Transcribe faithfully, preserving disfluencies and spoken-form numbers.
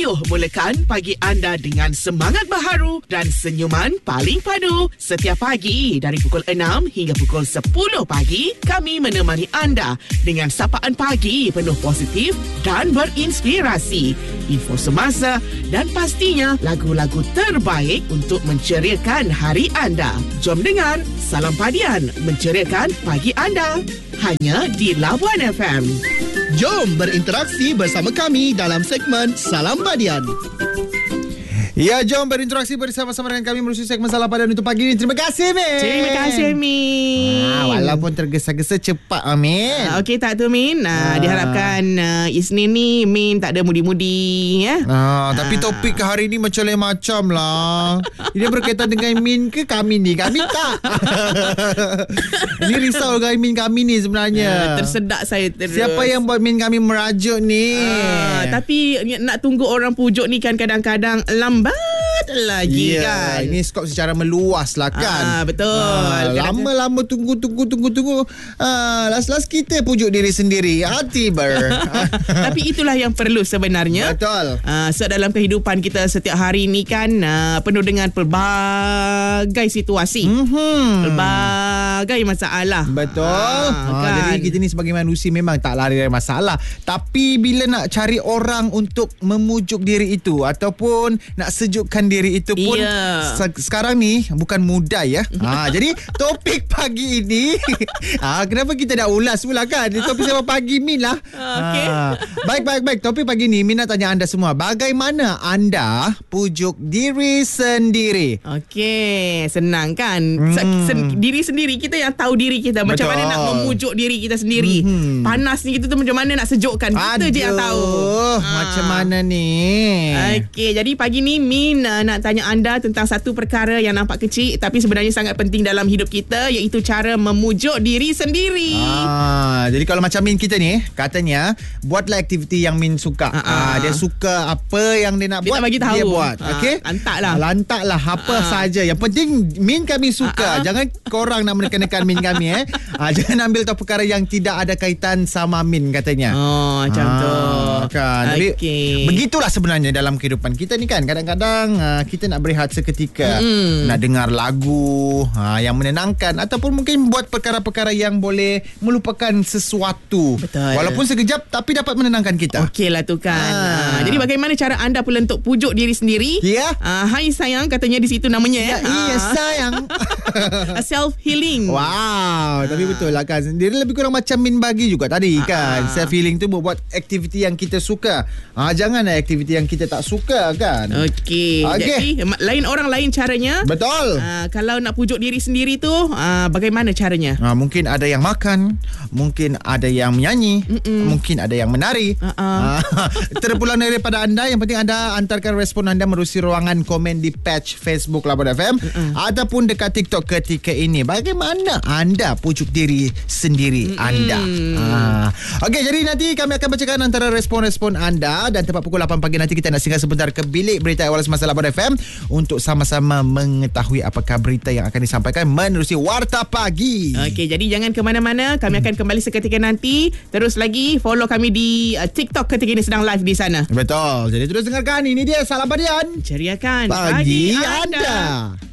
Ayuh mulakan pagi anda dengan semangat baharu dan senyuman paling padu. Setiap pagi dari pukul enam hingga pukul sepuluh pagi, kami menemani anda dengan sapaan pagi penuh positif dan berinspirasi. Info semasa dan pastinya lagu-lagu terbaik untuk menceriakan hari anda. Jom dengar Salam Padian menceriakan pagi anda. Hanya di Labuan F M. Jom berinteraksi bersama kami dalam segmen Salam Padian. Ya, jom berinteraksi bersama-sama dengan kami melalui segmen Salam Padian untuk pagi ini. Terima kasih, Min. Terima kasih, Min. Ah, walaupun tergesa-gesa cepat, Min. Ah, Okey tak tu, Min? Ah, Ah. Diharapkan uh, Isnin ni Min tak ada mudi-mudi ya. Ah, tapi topik hari ni macam lain macam lah. Ini berkaitan dengan Min ke kami ni? Kami tak. Ini risau dengan Min kami ni sebenarnya. Ah, tersedak saya terus. Siapa yang buat Min kami merajuk ni? Ah, tapi nak tunggu orang pujuk ni kan kadang-kadang lambat lagi Ya, kan. ini skop secara meluas lah kan. Ah, betul. Ah, Kadang- lama-lama tunggu tunggu tunggu tunggu. Ah, last-last kita pujuk diri sendiri. Hati ber. Tapi itulah yang perlu sebenarnya. Betul. Uh, so dalam kehidupan kita setiap hari ni kan uh, penuh dengan pelbagai situasi. Hmm. Pelbagai masalah. Betul. Ah, Ha, kan? Jadi kita ni sebagai manusia memang tak lari dari masalah. Tapi bila nak cari orang untuk memujuk diri itu ataupun nak sejukkan diri itu pun Ya. se- sekarang ni bukan mudah ya. Ha, jadi topik pagi ini ha, kenapa kita dah ulas pula kan? Ini topik sama pagi Min lah. Okey. Ha, baik baik baik. Topik pagi ni Min nak tanya anda semua, bagaimana anda pujuk diri sendiri? Okey, senang kan? Hmm. Se- sen- diri sendiri kita yang tahu diri kita. Macam Betul. mana nak memujuk diri kita sendiri. Hmm. Panas ni kita tu macam mana nak sejukkan. Kita je yang tahu. Aduh, Ah. macam mana ni? Okey, jadi pagi ni Min uh, nak tanya anda tentang satu perkara yang nampak kecil tapi sebenarnya sangat penting dalam hidup kita, iaitu cara memujuk diri sendiri. Ah, jadi kalau macam Min kita ni, katanya buatlah aktiviti yang Min suka. Ah, Ah, ah. dia suka apa yang dia nak Dia buat, nak bagi tahu. dia buat. Ah, Okey? lantaklah. Lantaklah apa Ah, ah. saja. Yang penting Min kami suka. Ah, ah. Jangan korang nak menekan-nekan Min kami eh. Ah, jangan ambil tahu perkara yang tidak ada kaitan sama Min katanya. Oh, macam Ah, tu. kan. Jadi Okey. begitulah sebenarnya dalam kehidupan kita ni kan. Kadang-kadang uh, kita nak berehat seketika, Mm-mm. nak dengar lagu uh, yang menenangkan ataupun mungkin buat perkara-perkara yang boleh melupakan sesuatu. Betul. Walaupun sekejap tapi dapat menenangkan kita. Okey lah tu kan. Ah. Ah. Jadi bagaimana cara anda pula untuk pujuk diri sendiri? Ya. Ah, hai sayang, katanya di situ namanya ya. Ya, iya sayang. Self healing. Wow, tapi betul lah kan. Dia lebih kurang macam Min bagi juga tadi Ah, kan. ah. Self healing tu buat aktiviti yang kita suka. Ah, jangan aktiviti yang kita tak suka kan. Okey. Okey. Jadi ma- lain orang lain caranya. Betul. Ah, kalau nak pujuk diri sendiri tu, ah, bagaimana caranya? Ha, mungkin ada yang makan, mungkin ada yang menyanyi, Mm-mm. mungkin ada yang menari. Uh-uh. Ha, terpulang daripada anda, yang penting anda hantarkan respon anda melalui ruangan komen di page Facebook Labuan F M Mm-mm. ataupun dekat TikTok ketika ini. Bagaimana anda pujuk diri sendiri Mm-mm. anda? Ha. Okey, jadi nanti kami akan bacakan antara respon-respon anda dan tepat pukul lapan pagi nanti kita nak singgah sebentar ke bilik berita awal semasa Labuan F M untuk sama-sama mengetahui apakah berita yang akan disampaikan menerusi Warta Pagi. Okey, jadi jangan ke mana-mana. Kami akan kembali seketika nanti. Terus lagi follow kami di uh, TikTok ketika ini sedang live di sana. Betul. Jadi terus dengarkan. Ini dia Salam Padian. Ceriakan Pagi anda.